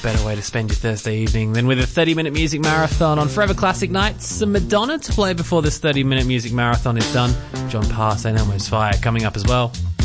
better way to spend your Thursday evening than with a 30-minute music marathon on Forever Classic Nights. Some Madonna to play before this 30-minute music marathon is done. John Parr, St. Elmo's Fire coming up as well.